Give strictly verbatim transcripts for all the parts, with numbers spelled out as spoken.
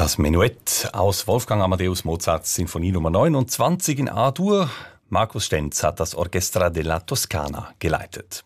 Das Menuett aus Wolfgang Amadeus Mozarts Sinfonie Nummer neunundzwanzig in A-Dur. Markus Stenz hat das Orchestra della Toscana geleitet.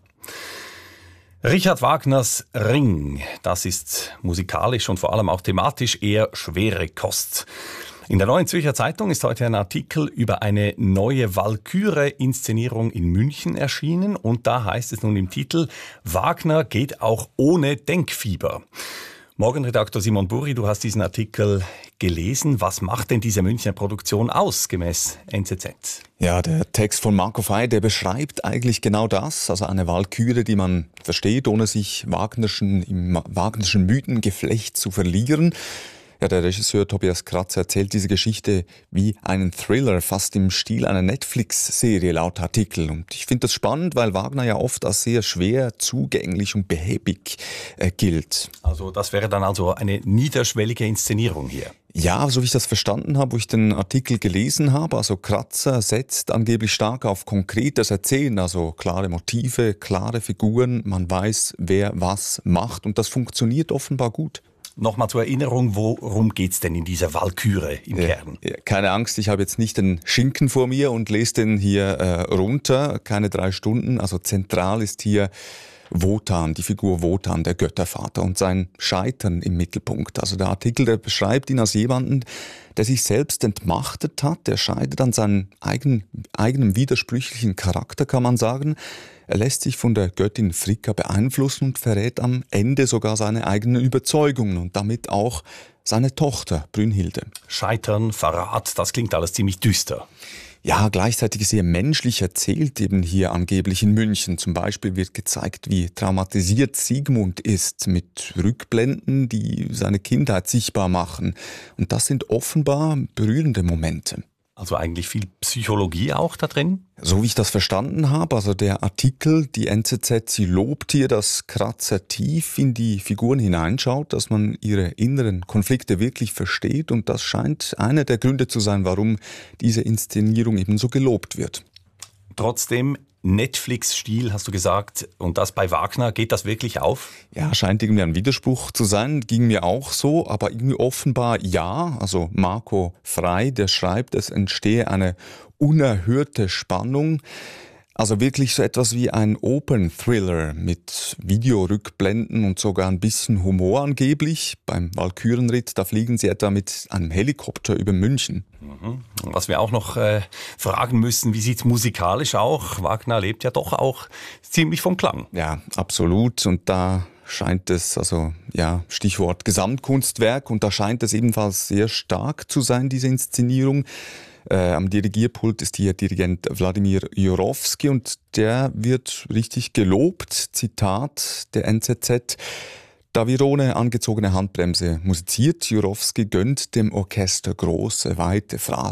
Richard Wagners Ring, das ist musikalisch und vor allem auch thematisch eher schwere Kost. In der Neuen Zürcher Zeitung ist heute ein Artikel über eine neue Walküre-Inszenierung in München erschienen und da heißt es nun im Titel, Wagner geht auch ohne Denkfieber. Morgenredaktor Simon Buri, du hast diesen Artikel gelesen. Was macht denn diese Münchner Produktion aus, gemäß N Z Z? Ja, der Text von Marco Fey, der beschreibt eigentlich genau das, also eine Walküre, die man versteht, ohne sich Wagnerschen, im Wagnerschen Mythengeflecht zu verlieren. Ja, der Regisseur Tobias Kratzer erzählt diese Geschichte wie einen Thriller, fast im Stil einer Netflix-Serie laut Artikel. Und ich finde das spannend, weil Wagner ja oft als sehr schwer zugänglich und behäbig äh, gilt. Also das wäre dann also eine niederschwellige Inszenierung hier. Ja, so wie ich das verstanden habe, wo ich den Artikel gelesen habe, also Kratzer setzt angeblich stark auf konkretes Erzählen, also klare Motive, klare Figuren, man weiß, wer was macht und das funktioniert offenbar gut. Nochmal zur Erinnerung, worum geht's denn in dieser Walküre im ja, Kern? Ja, keine Angst, ich habe jetzt nicht den Schinken vor mir und lese den hier äh, runter, keine drei Stunden. Also zentral ist hier Wotan, die Figur Wotan, der Göttervater und sein Scheitern im Mittelpunkt. Also der Artikel, der beschreibt ihn als jemanden, der sich selbst entmachtet hat, der scheidet an seinem eigenen, eigenen widersprüchlichen Charakter, kann man sagen. Er lässt sich von der Göttin Fricka beeinflussen und verrät am Ende sogar seine eigenen Überzeugungen und damit auch seine Tochter Brünnhilde. Scheitern, Verrat, das klingt alles ziemlich düster. Ja, gleichzeitig sehr menschlich erzählt eben hier angeblich in München. Zum Beispiel wird gezeigt, wie traumatisiert Siegmund ist mit Rückblenden, die seine Kindheit sichtbar machen. Und das sind offenbar berührende Momente. Also eigentlich viel Psychologie auch da drin? So wie ich das verstanden habe, also der Artikel, die N Z Z, sie lobt hier, dass Kratzer tief in die Figuren hineinschaut, dass man ihre inneren Konflikte wirklich versteht und das scheint einer der Gründe zu sein, warum diese Inszenierung eben so gelobt wird. Trotzdem Netflix-Stil, hast du gesagt, und das bei Wagner, geht das wirklich auf? Ja, scheint irgendwie ein Widerspruch zu sein, ging mir auch so, aber irgendwie offenbar ja. Also Marco Fey, der schreibt, es entstehe eine unerhörte Spannung. Also wirklich so etwas wie ein Open-Thriller mit Videorückblenden und sogar ein bisschen Humor angeblich. Beim Walkürenritt, da fliegen sie etwa mit einem Helikopter über München. Mhm. Was wir auch noch äh, fragen müssen, wie sieht es musikalisch auch? Wagner lebt ja doch auch ziemlich vom Klang. Ja, absolut. Und da scheint es, also ja, Stichwort Gesamtkunstwerk, und da scheint es ebenfalls sehr stark zu sein, diese Inszenierung. Äh, am Dirigierpult ist hier Dirigent Wladimir Jurowski und der wird richtig gelobt. Zitat der N Z Z. Da wir ohne angezogene Handbremse musiziert, Jurowski gönnt dem Orchester große, weite Phrasen.